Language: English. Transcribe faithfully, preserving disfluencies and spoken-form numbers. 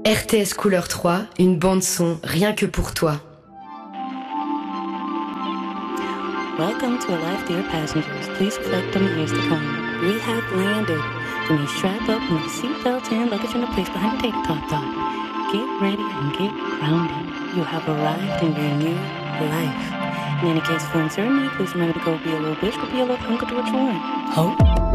R T S Couleur trois, une bande son rien que pour toi. Welcome to Alive, dear passengers. Please reflect on the years to come. We have landed. You may strap up with your seatbelt and luggage in the place behind the tabletop top. Get ready and get grounded. You have arrived in your new life. In any case of uncertainty, please remember to go be a little bitch, go be a little uncle to what you want. Hope.